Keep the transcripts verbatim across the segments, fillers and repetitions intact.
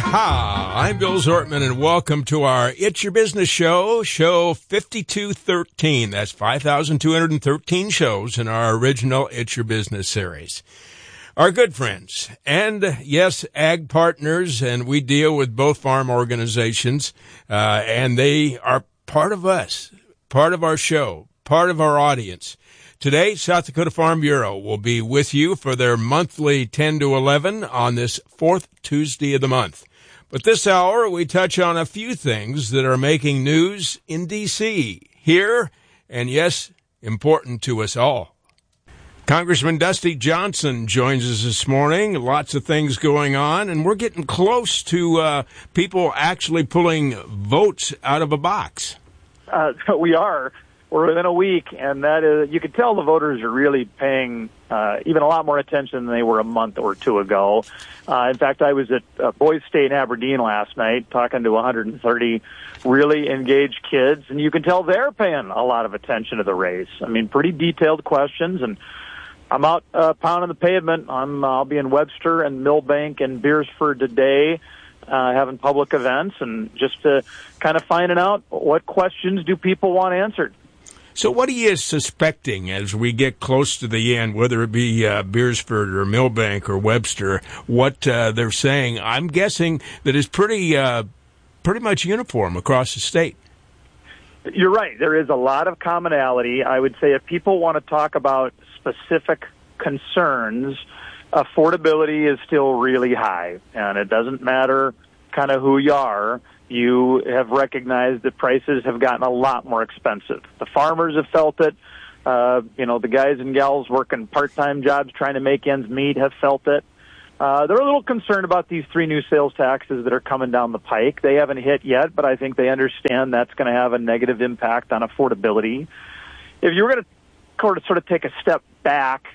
Yeehaw! I'm Bill Zortman, and welcome to our It's Your Business Show, show fifty-two thirteen. That's five thousand two hundred thirteen shows in our original It's Your Business series. Our good friends, and yes, ag partners, and we deal with both farm organizations, uh, and they are part of us, part of our show, part of our audience. Today, South Dakota Farm Bureau will be with you for their monthly ten to eleven on this fourth Tuesday of the month. But this hour, we touch on a few things that are making news in D C, here, and yes, important to us all. Congressman Dusty Johnson joins us this morning. Lots of things going on, and we're getting close to uh, people actually pulling votes out of a box. Uh, we are. We're within a week, and that is, you can tell the voters are really paying uh, even a lot more attention than they were a month or two ago. Uh, in fact, I was at uh, Boys State in Aberdeen last night talking to one hundred thirty really engaged kids, and you can tell they're paying a lot of attention to the race. I mean, pretty detailed questions, and I'm out uh, pounding the pavement. I'm, I'll be in Webster and Millbank and Beersford today, uh, having public events, and just uh, kind of finding out what questions do people want answered. So what are you suspecting as we get close to the end, whether it be uh, Beersford or Millbank or Webster, what uh, they're saying? I'm guessing that is pretty, uh, pretty much uniform across the state. You're right. There is a lot of commonality. I would say if people want to talk about specific concerns, affordability is still really high, and it doesn't matter kind of who you are. You have recognized that prices have gotten a lot more expensive. The farmers have felt it. Uh, you know, the guys and gals working part-time jobs trying to make ends meet have felt it. Uh, they're a little concerned about these three new sales taxes that are coming down the pike. They haven't hit yet, but I think they understand that's going to have a negative impact on affordability. If you were going to sort of take a step back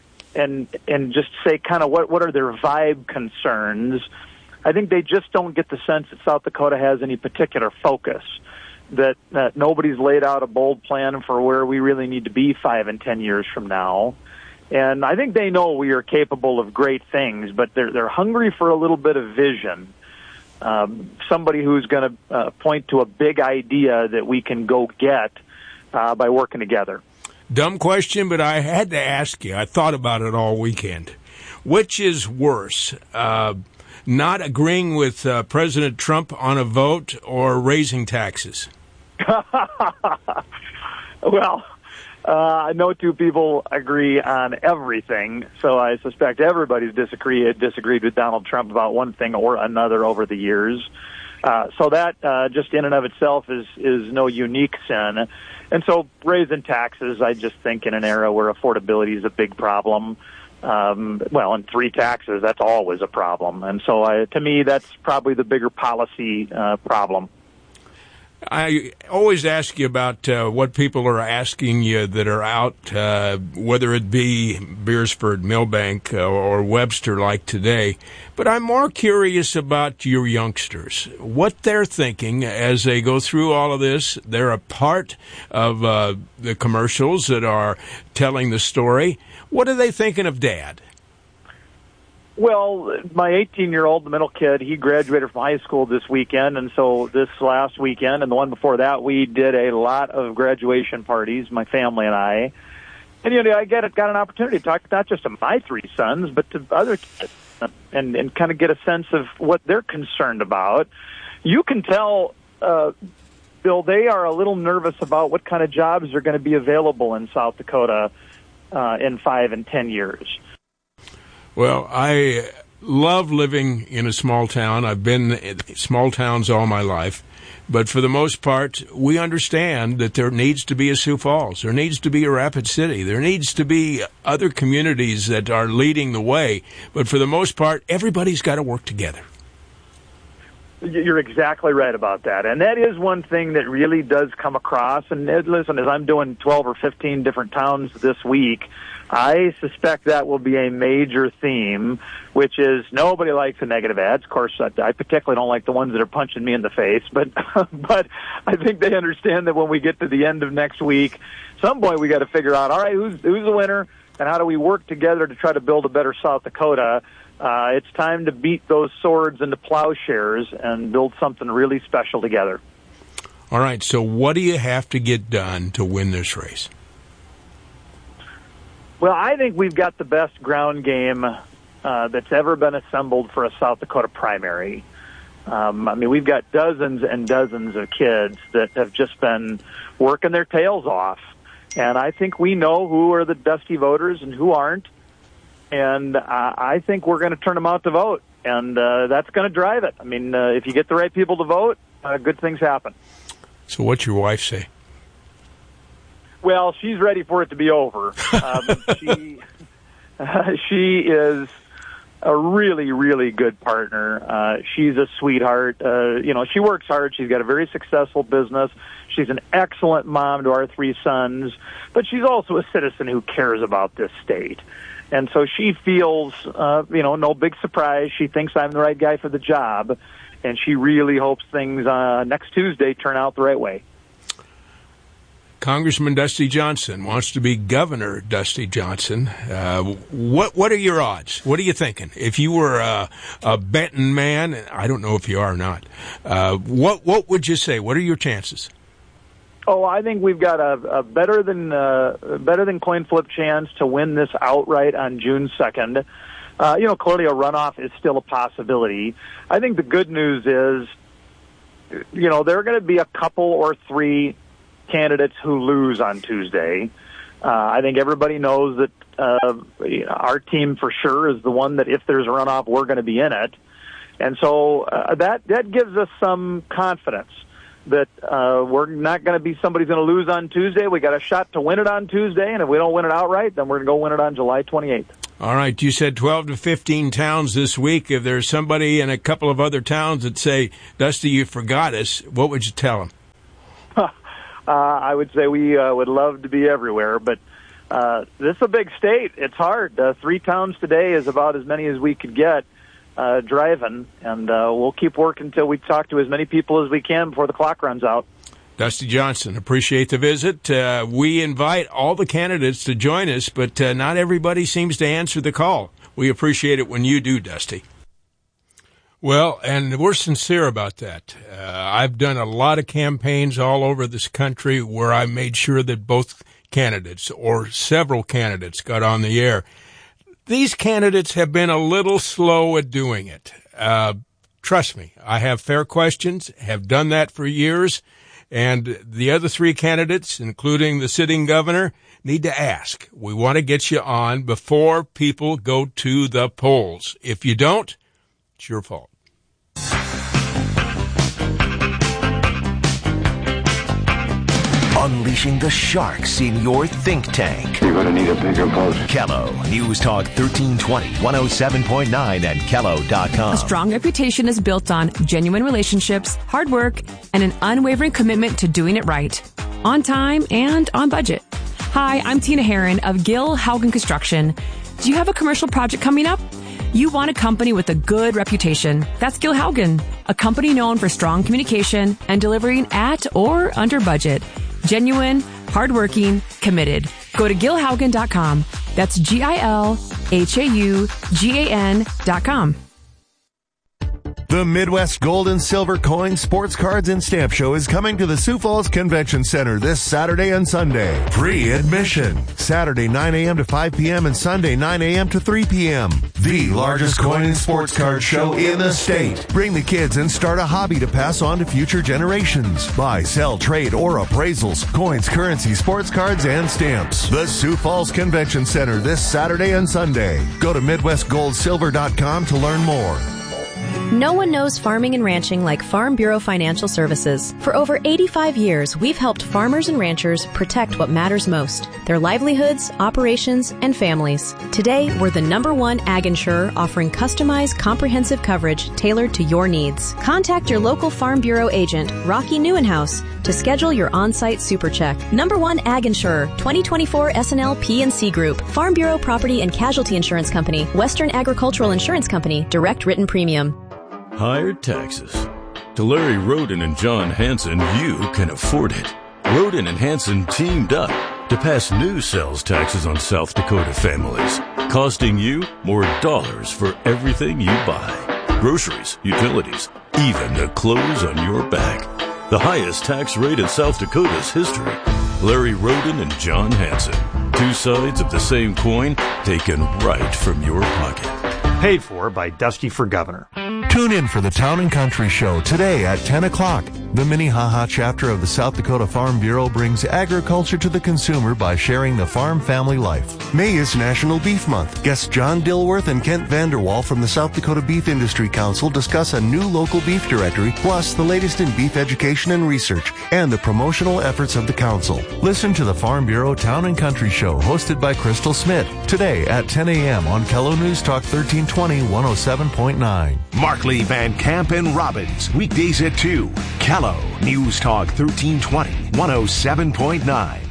and and just say kind of what, what are their vibe concerns, I think they just don't get the sense that South Dakota has any particular focus, that, that nobody's laid out a bold plan for where we really need to be five and ten years from now. And I think they know we are capable of great things, but they're, they're hungry for a little bit of vision, um, somebody who's going to uh, point to a big idea that we can go get uh, by working together. Dumb question, but I had to ask you. I thought about it all weekend. Which is worse, uh, not agreeing with uh, President Trump on a vote or raising taxes? Well, uh, no two people agree on everything, so I suspect everybody's disagreed, disagreed with Donald Trump about one thing or another over the years. Uh, so that uh, just in and of itself is, is no unique sin. And so raising taxes, I just think in an era where affordability is a big problem, Um, well, and three taxes, that's always a problem. And so I, to me, that's probably the bigger policy uh, problem. I always ask you about uh, what people are asking you that are out, uh, whether it be Beersford, Millbank, uh, or Webster like today. But I'm more curious about your youngsters, what they're thinking as they go through all of this. They're a part of uh, the commercials that are telling the story. What are they thinking of Dad? Well, my eighteen-year-old, the middle kid, he graduated from high school this weekend, and so this last weekend and the one before that, we did a lot of graduation parties, my family and I. And, you know, I get, got an opportunity to talk not just to my three sons, but to other kids and, and kind of get a sense of what they're concerned about. You can tell, uh, Bill, they are a little nervous about what kind of jobs are going to be available in South Dakota uh, in five and ten years. Well, I love living in a small town. I've been in small towns all my life. But for the most part, we understand that there needs to be a Sioux Falls. There needs to be a Rapid City. There needs to be other communities that are leading the way. But for the most part, everybody's got to work together. You're exactly right about that. And that is one thing that really does come across. And listen, as I'm doing twelve or fifteen different towns this week, I suspect that will be a major theme, which is nobody likes the negative ads. Of course, I particularly don't like the ones that are punching me in the face, but but I think they understand that when we get to the end of next week, some point we got to figure out, all right, who's who's the winner, and how do we work together to try to build a better South Dakota? Uh, it's time to beat those swords into plowshares and build something really special together. All right, so what do you have to get done to win this race? Well, I think we've got the best ground game uh, that's ever been assembled for a South Dakota primary. Um, I mean, we've got dozens and dozens of kids that have just been working their tails off. And I think we know who are the Dusty voters and who aren't. And uh, I think we're going to turn them out to vote. And uh, that's going to drive it. I mean, uh, if you get the right people to vote, uh, good things happen. So what's your wife say? Well, she's ready for it to be over. Um, she, uh, she is a really, really good partner. Uh, she's a sweetheart. Uh, you know, she works hard. She's got a very successful business. She's an excellent mom to our three sons, but she's also a citizen who cares about this state. And so she feels, uh, you know, no big surprise. She thinks I'm the right guy for the job, and she really hopes things uh, next Tuesday turn out the right way. Congressman Dusty Johnson wants to be Governor Dusty Johnson. Uh, what what are your odds? What are you thinking? If you were a, a betting man, I don't know if you are or not, uh, what what would you say? What are your chances? Oh, I think we've got a, a better than uh, better than coin flip chance to win this outright on June second. Uh, you know, clearly a runoff is still a possibility. I think the good news is, you know, there are going to be a couple or three candidates who lose on Tuesday. Uh, I think everybody knows that uh, our team for sure is the one that if there's a runoff, we're going to be in it. And so uh, that, that gives us some confidence that uh, we're not going to be somebody's going to lose on Tuesday. We got a shot to win it on Tuesday, and if we don't win it outright, then we're going to go win it on July twenty-eighth. All right, you said twelve to fifteen towns this week. If there's somebody in a couple of other towns that say, Dusty, you forgot us, what would you tell them? Uh, I would say we uh, would love to be everywhere, but uh, this is a big state. It's hard. Uh, three towns today is about as many as we could get uh, driving, and uh, we'll keep working until we talk to as many people as we can before the clock runs out. Dusty Johnson, appreciate the visit. Uh, we invite all the candidates to join us, but uh, not everybody seems to answer the call. We appreciate it when you do, Dusty. Well, and we're sincere about that. Uh, I've done a lot of campaigns all over this country where I made sure that both candidates or several candidates got on the air. These candidates have been a little slow at doing it. Uh, trust me, I have fair questions, have done that for years, and the other three candidates, including the sitting governor, need to ask. We want to get you on before people go to the polls. If you don't, it's your fault. Unleashing the sharks in your think tank. You're going to need a bigger boat. Kello News Talk thirteen twenty, one oh seven point nine and Kello dot com. A strong reputation is built on genuine relationships, hard work, and an unwavering commitment to doing it right. On time and on budget. Hi, I'm Tina Herron of Gill Haugen Construction. Do you have a commercial project coming up? You want a company with a good reputation. That's Gill Haugen, a company known for strong communication and delivering at or under budget. Genuine, hardworking, committed. Go to Gill Haugen dot com. That's G I L H A U G A N dot com. The Midwest Gold and Silver Coin Sports Cards and Stamp Show is coming to the Sioux Falls Convention Center this Saturday and Sunday. Free admission. Saturday nine a.m. to five p.m. and Sunday nine a.m. to three p.m. The largest coin and sports card show in the state. Bring the kids and start a hobby to pass on to future generations. Buy, sell, trade, or appraisals, coins, currency, sports cards, and stamps. The Sioux Falls Convention Center this Saturday and Sunday. Go to Midwest Gold Silver dot com to learn more. No one knows farming and ranching like Farm Bureau Financial Services. For over eighty-five years, we've helped farmers and ranchers protect what matters most, their livelihoods, operations, and families. Today, we're the number one ag insurer offering customized, comprehensive coverage tailored to your needs. Contact your local Farm Bureau agent, Rocky Newenhouse, to schedule your on-site super check. Number one ag insurer, twenty twenty-four S N L P and C Group, Farm Bureau Property and Casualty Insurance Company, Western Agricultural Insurance Company, direct written premium. Higher taxes. To Larry Roden and John Hanson, you can afford it. Roden and Hanson teamed up to pass new sales taxes on South Dakota families, costing you more dollars for everything you buy. Groceries, utilities, even the clothes on your back. The highest tax rate in South Dakota's history. Larry Roden and John Hanson. Two sides of the same coin taken right from your pocket. Paid for by Dusty for Governor. Tune in for the Town and Country Show today at ten o'clock. The Minnehaha chapter of the South Dakota Farm Bureau brings agriculture to the consumer by sharing the farm family life. May is National Beef Month. Guests John Dilworth and Kent Vanderwall from the South Dakota Beef Industry Council discuss a new local beef directory, plus the latest in beef education and research, and the promotional efforts of the council. Listen to the Farm Bureau Town and Country Show, hosted by Crystal Smith, today at ten a.m. on Kello News Talk thirteen twenty, one oh seven point nine. Markley, Van Camp, and Robbins, weekdays at two. Kello News Talk thirteen twenty, one oh seven point nine.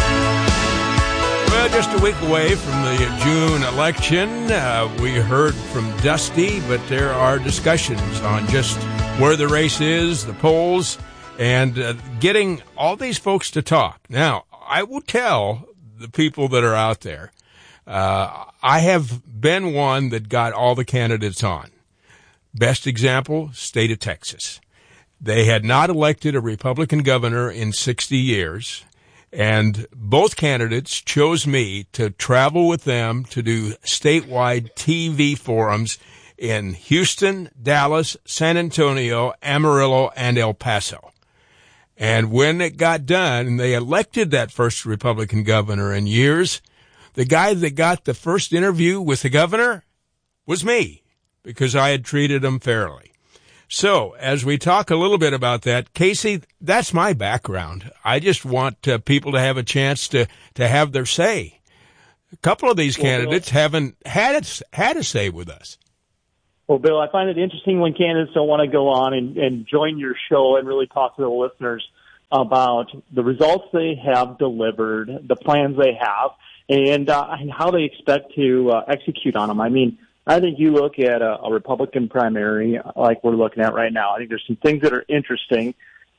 Well, just a week away from the June election, uh, we heard from Dusty, but there are discussions on just where the race is, the polls, and uh, getting all these folks to talk. Now, I will tell the people that are out there, uh, I have been one that got all the candidates on. Best example, state of Texas. They had not elected a Republican governor in sixty years, and both candidates chose me to travel with them to do statewide T V forums in Houston, Dallas, San Antonio, Amarillo, and El Paso. And when it got done, and they elected that first Republican governor in years, the guy that got the first interview with the governor was me, because I had treated him fairly. So, as we talk a little bit about that, Casey, that's my background. I just want uh, people to have a chance to, to have their say. A couple of these well, candidates Bill, haven't had a, had a say with us. Well, Bill, I find it interesting when candidates don't want to go on and, and join your show and really talk to the listeners about the results they have delivered, the plans they have, and, uh, and how they expect to uh, execute on them. I mean, I think you look at a, a Republican primary like we're looking at right now. I think there's some things that are interesting.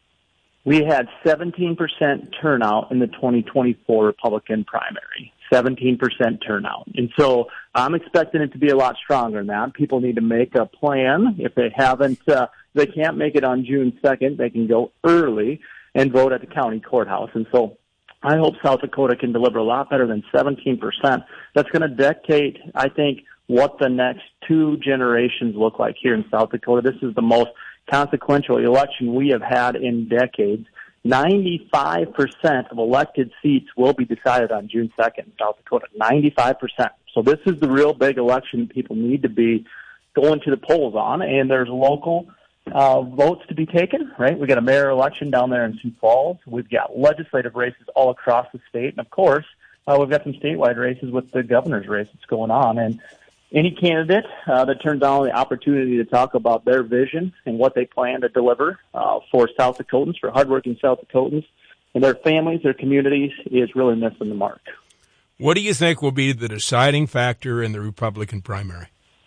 We had seventeen percent turnout in the twenty twenty-four Republican primary, seventeen percent turnout. And so I'm expecting it to be a lot stronger than that. People need to make a plan. If they haven't, uh, they can't make it on June second, they can go early and vote at the county courthouse. And so I hope South Dakota can deliver a lot better than seventeen percent. That's going to dictate, I think, what the next two generations look like here in South Dakota. This is the most consequential election we have had in decades. ninety-five percent of elected seats will be decided on June second in South Dakota. ninety-five percent. So this is the real big election people need to be going to the polls on, and there's local uh, votes to be taken, right? We've got a mayor election down there in Sioux Falls. We've got legislative races all across the state, and of course, uh, we've got some statewide races with the governor's race that's going on. And any candidate uh, that turns down the opportunity to talk about their vision and what they plan to deliver uh, for South Dakotans, for hardworking South Dakotans, and their families, their communities, is really missing the mark. What do you think will be the deciding factor in the Republican primary?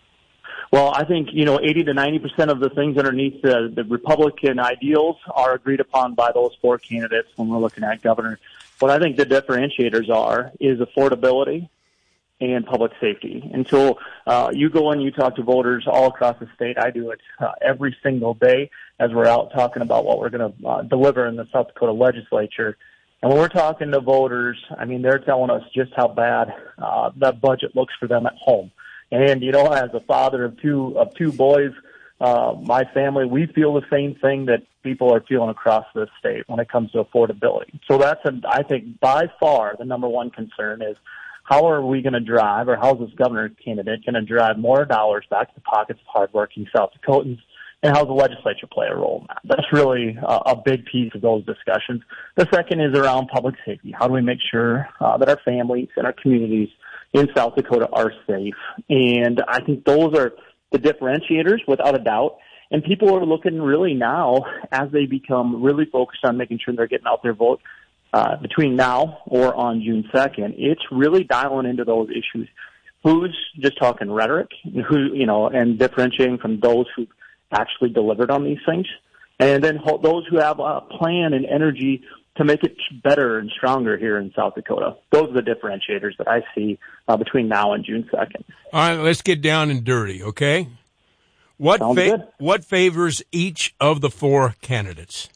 Well, I think, you know, eighty to ninety percent of the things underneath the, the Republican ideals are agreed upon by those four candidates when we're looking at governor. What I think the differentiators are is affordability and public safety. Until uh, you go and you talk to voters all across the state, I do it uh, every single day as we're out talking about what we're going to uh, deliver in the South Dakota legislature. And when we're talking to voters, I mean, they're telling us just how bad uh, that budget looks for them at home. And, you know, as a father of two of two boys, uh, my family, we feel the same thing that people are feeling across this state when it comes to affordability. So that's, a, I think, by far the number one concern is, how are we going to drive, or how is this governor candidate going to drive more dollars back to the pockets of hardworking South Dakotans, and how does the legislature play a role in that? That's really a, a big piece of those discussions. The second is around public safety. How do we make sure uh, that our families and our communities in South Dakota are safe? And I think those are the differentiators, without a doubt. And people are looking really now, as they become really focused on making sure they're getting out their vote, Uh, between now or on June second, it's really dialing into those issues. Who's just talking rhetoric, who, you know, and differentiating from those who actually delivered on these things, and then ho- those who have a plan and energy to make it better and stronger here in South Dakota. Those are the differentiators that I see uh, between now and June second. All right, let's get down and dirty, okay? What fa- what favors each of the four candidates?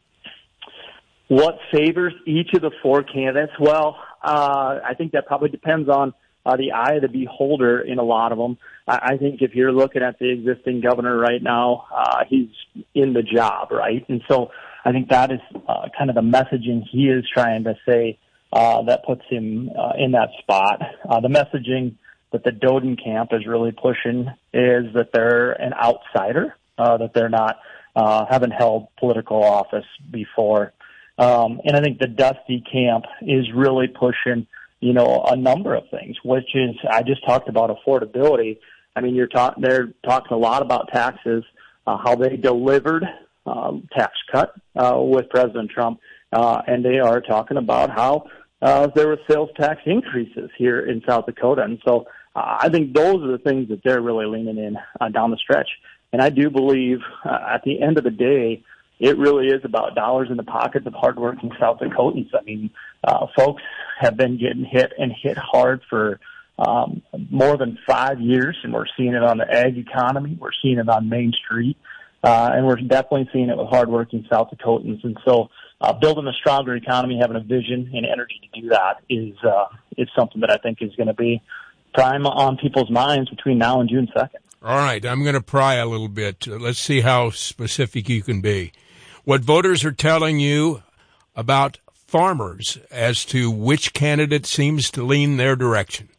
What favors each of the four candidates? Well, uh, I think that probably depends on uh, the eye of the beholder in a lot of them. I, I think if you're looking at the existing governor right now, uh, he's in the job, right? And so I think that is uh, kind of the messaging he is trying to say uh, that puts him uh, in that spot. Uh, the messaging that the Doden camp is really pushing is that they're an outsider, uh, that they're not, uh, haven't held political office before. Um, and I think the Dusty camp is really pushing, you know, a number of things, which is, I just talked about affordability. I mean, you're talking, they're talking a lot about taxes, uh, how they delivered, um, tax cut, uh, with President Trump. Uh, and they are talking about how, uh, there were sales tax increases here in South Dakota. And so, uh, I think those are the things that they're really leaning in uh, down the stretch. And I do believe uh, at the end of the day, it really is about dollars in the pockets of hardworking South Dakotans. I mean, uh, folks have been getting hit and hit hard for um, more than five years, and we're seeing it on the ag economy. We're seeing it on Main Street, uh, and we're definitely seeing it with hardworking South Dakotans. And so uh, building a stronger economy, having a vision and energy to do that is uh, is something that I think is going to be prime on people's minds between now and June second. All right, I'm going to pry a little bit. Let's see how specific you can be. What voters are telling you about farmers as to which candidate seems to lean their direction.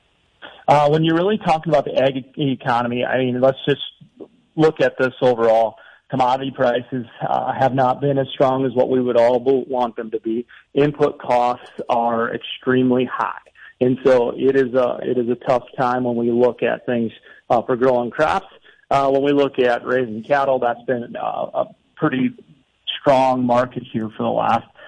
Uh, when you're really talking about the ag economy, I mean, let's just look at this overall. Commodity prices uh, have not been as strong as what we would all want them to be. Input costs are extremely high. And so it is a, it is a tough time when we look at things uh, for growing crops. Uh, when we look at raising cattle, that's been uh, a pretty strong market here for the last